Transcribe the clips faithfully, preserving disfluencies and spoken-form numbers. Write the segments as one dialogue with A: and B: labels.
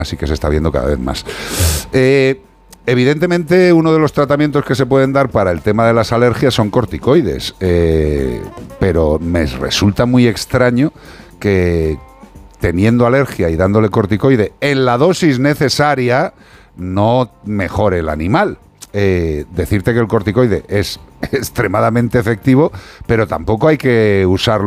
A: así que se está viendo cada vez más. Eh, evidentemente, uno de los tratamientos que se pueden dar para el tema de las alergias son corticoides, eh, pero me resulta muy extraño que teniendo alergia y dándole corticoide en la dosis necesaria no mejore el animal. Eh, decirte que el corticoide es extremadamente efectivo, pero tampoco hay que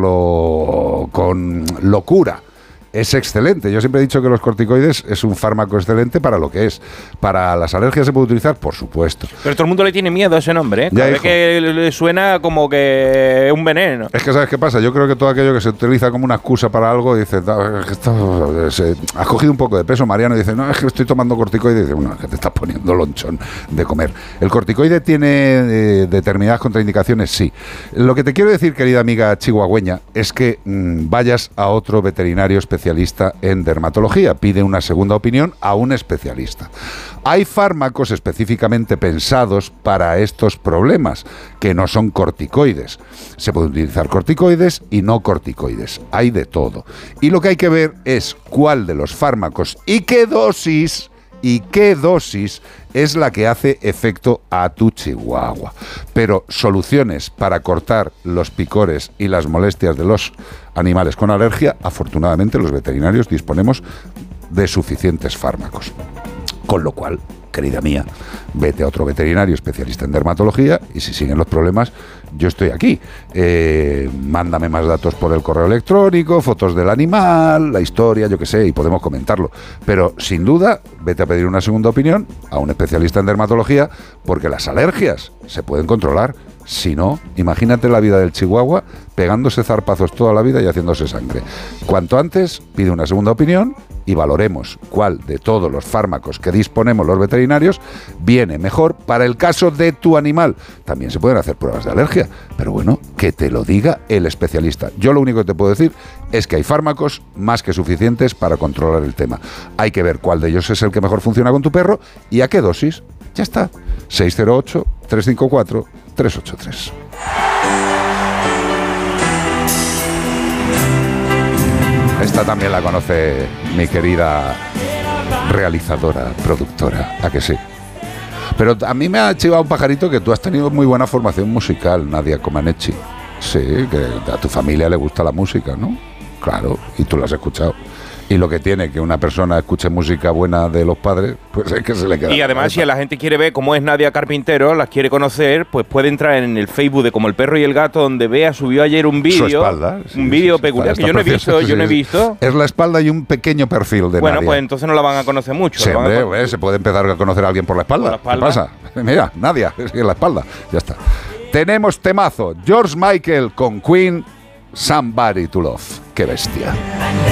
A: usarlo con locura. Es excelente. Yo siempre he dicho que los corticoides es un fármaco excelente para lo que es. Para las alergias se puede utilizar, por supuesto.
B: Pero todo el mundo le tiene miedo a ese nombre, ¿eh? Cada vez que le suena como que es un veneno.
A: Es que ¿sabes qué pasa? Yo creo que todo aquello que se utiliza como una excusa para algo, dice, esto, se, has cogido un poco de peso, Mariano, y dice, no, es que estoy tomando corticoide, y dice, bueno, es que te estás poniendo lonchón de comer. ¿El corticoide tiene eh, determinadas contraindicaciones? Sí. Lo que te quiero decir, querida amiga chihuahueña, es que mmm, vayas a otro veterinario especialista en dermatología, pide una segunda opinión a un especialista. Hay fármacos específicamente pensados para estos problemas, que no son corticoides. Se pueden utilizar corticoides y no corticoides, hay de todo. Y lo que hay que ver es cuál de los fármacos y qué dosis y qué dosis es la que hace efecto a tu chihuahua. Pero soluciones para cortar los picores y las molestias de los animales con alergia, afortunadamente los veterinarios disponemos de suficientes fármacos. Con lo cual, querida mía, vete a otro veterinario especialista en dermatología y si siguen los problemas, yo estoy aquí. Eh, mándame más datos por el correo electrónico, fotos del animal, la historia, yo qué sé, y podemos comentarlo. Pero, sin duda, vete a pedir una segunda opinión a un especialista en dermatología, porque las alergias se pueden controlar. Si no, imagínate la vida del chihuahua pegándose zarpazos toda la vida y haciéndose sangre. Cuanto antes, pide una segunda opinión y valoremos cuál de todos los fármacos que disponemos los veterinarios viene mejor para el caso de tu animal. También se pueden hacer pruebas de alergia, pero bueno, que te lo diga el especialista. Yo lo único que te puedo decir es que hay fármacos más que suficientes para controlar el tema. Hay que ver cuál de ellos es el que mejor funciona con tu perro y a qué dosis. Ya está. seis cero ocho, tres cinco cuatro, tres ocho tres. Esta también la conoce mi querida realizadora, productora, ¿a que sí? Pero a mí me ha chivado un pajarito que tú has tenido muy buena formación musical, Nadia Comaneci. Sí, que a tu familia le gusta la música, ¿no? Claro, y tú la has escuchado. Y lo que tiene que una persona escuche música buena de los padres, pues es que se le queda.
B: Y además, si la gente quiere ver cómo es Nadia Carpintero, las quiere conocer, pues puede entrar en el Facebook de Como el Perro y el Gato, donde Bea subió ayer un vídeo.
A: Su espalda. Sí,
B: un vídeo
A: sí,
B: peculiar
A: está,
B: que yo no he
A: precioso,
B: visto, yo
A: sí,
B: no he visto.
A: Es la espalda y un pequeño perfil de
B: Bueno,
A: Nadia.
B: pues entonces no la van a conocer mucho.
A: Sí, hombre,
B: a
A: hombre, se puede empezar a conocer a alguien por la espalda.
B: ¿Por la espalda?
A: ¿Qué pasa? Mira, Nadia, es en la espalda. Ya está. Tenemos temazo. George Michael con Queen, Somebody to Love. ¡Qué bestia!